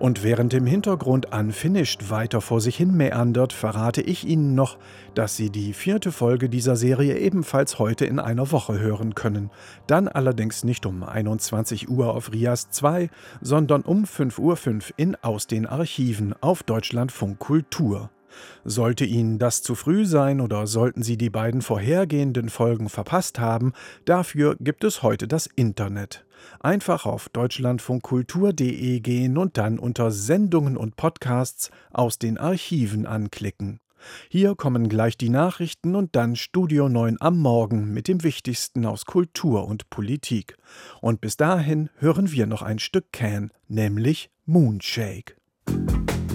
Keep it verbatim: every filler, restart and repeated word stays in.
Und während im Hintergrund Unfinished weiter vor sich hin meandert, verrate ich Ihnen noch, dass Sie die vierte Folge dieser Serie ebenfalls heute in einer Woche hören können. Dann allerdings nicht um einundzwanzig Uhr auf Rias zwei, sondern um fünf Uhr fünf in Aus den Archiven auf Deutschlandfunk Kultur. Sollte Ihnen das zu früh sein oder sollten Sie die beiden vorhergehenden Folgen verpasst haben, dafür gibt es heute das Internet. Einfach auf deutschlandfunkkultur punkt de gehen und dann unter Sendungen und Podcasts aus den Archiven anklicken. Hier kommen gleich die Nachrichten und dann Studio neun am Morgen mit dem Wichtigsten aus Kultur und Politik. Und bis dahin hören wir noch ein Stück Can, nämlich Moonshake.